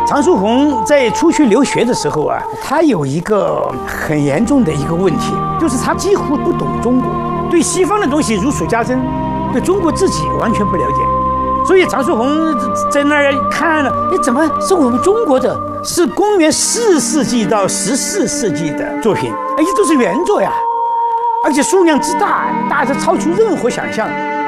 张叔红在出去留学的时候啊，他有一个很严重的一个问题，就是他几乎不懂中国，对西方的东西如数家珍，对中国自己完全不了解。所以张叔红在那儿看了，怎么是我们中国的？是公元4世纪到14世纪的作品，而且都是原作呀，而且数量之大，大得超出任何想象。